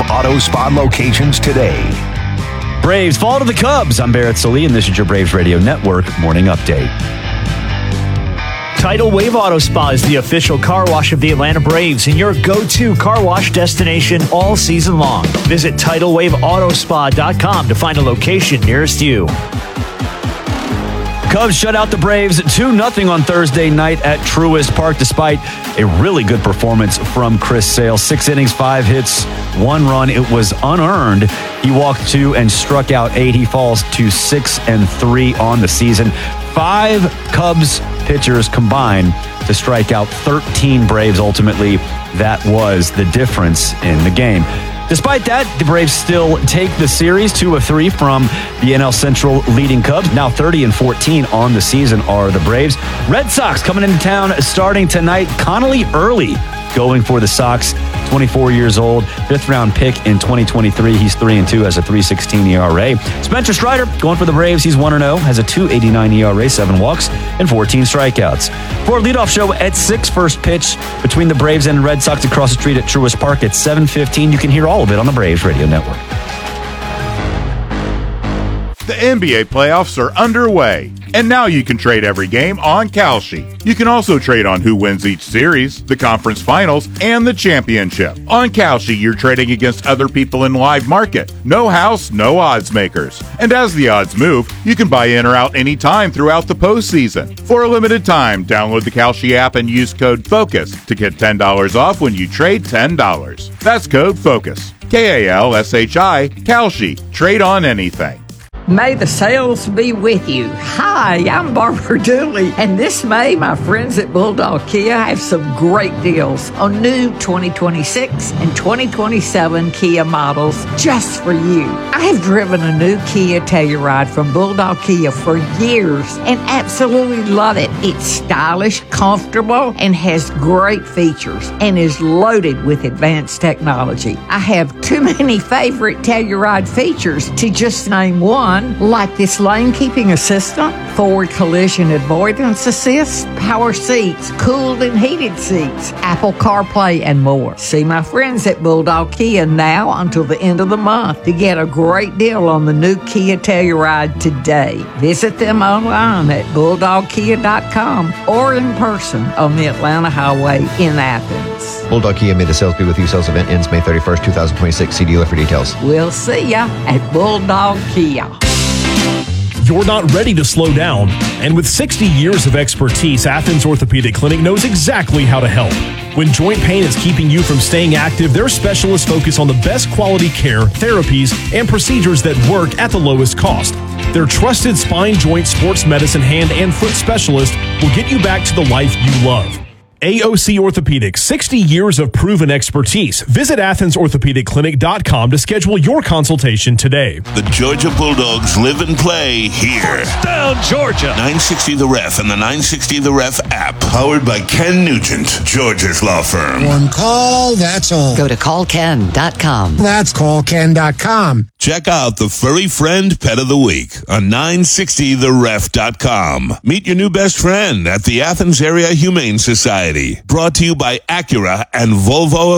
Auto Spa locations today. Braves fall to the Cubs. I'm Barrett Salee, and this is your Braves Radio Network Morning Update. Tidal Wave Auto Spa is the official car wash of the Atlanta Braves and your go-to car wash destination all season long. Visit TidalWaveAutoSpa.com to find a location nearest you. Cubs shut out the Braves 2-0 on Thursday night at Truist Park despite a really good performance from Chris Sale. 6 innings, 5 hits, 1 run. It was unearned. He walked 2 and struck out 8. He falls to 6-3 on the season. 5 Cubs pitchers combined to strike out 13 Braves. Ultimately, that was the difference in the game. Despite that, the Braves still take the series 2 of 3 from the NL Central leading Cubs. Now 30-14 on the season are the Braves. Red Sox coming into town starting tonight. Connolly Early going for the Sox, 24 years old, 5th round pick in 2023. He's 3-2, has a 3.16 ERA. Spencer Strider going for the Braves. He's 1-0, has a 2.89 ERA, 7 walks, and 14 strikeouts. For our leadoff show at 6, first pitch between the Braves and Red Sox across the street at Truist Park at 7:15. You can hear all of it on the Braves Radio Network. The NBA playoffs are underway, and now you can trade every game on Kalshi. You can also trade on who wins each series, the conference finals, and the championship. On Kalshi, you're trading against other people in live market. No house, no odds makers. And as the odds move, you can buy in or out anytime throughout the postseason. For a limited time, download the Kalshi app and use code FOCUS to get $10 off when you trade $10. That's code FOCUS. Kalshi. Kalshi. Trade on anything. May the sales be with you. Hi, I'm Barbara Dooley, and this May, my friends at Bulldog Kia have some great deals on new 2026 and 2027 Kia models just for you. I have driven a new Kia Telluride from Bulldog Kia for years and absolutely love it. It's stylish, comfortable, and has great features and is loaded with advanced technology. I have too many favorite Telluride features to just name one, like this lane keeping assistant, forward collision avoidance assist, power seats, cooled and heated seats, Apple CarPlay, and more. See my friends at Bulldog Kia now until the end of the month to get a great deal on the new Kia Telluride today. Visit them online at BulldogKia.com or in person on the Atlanta Highway in Athens. Bulldog Kia, may the sales be with you. Sales event ends May 31st, 2026. See dealer for details. We'll see ya at Bulldog Kia. You're not ready to slow down. And with 60 years of expertise, Athens Orthopedic Clinic knows exactly how to help. When joint pain is keeping you from staying active, their specialists focus on the best quality care, therapies, and procedures that work at the lowest cost. Their trusted spine, joint, sports medicine, hand, and foot specialist will get you back to the life you love. AOC Orthopedics, 60 years of proven expertise. Visit AthensOrthopedicClinic.com to schedule your consultation today. The Georgia Bulldogs live and play here. Down Georgia. 960 The Ref and the 960 The Ref app. Powered by Ken Nugent, Georgia's law firm. One call, that's all. Go to callken.com. That's callken.com. Check out the furry friend pet of the week on 960theref.com. Meet your new best friend at the Athens Area Humane Society. Brought to you by Acura and Volvo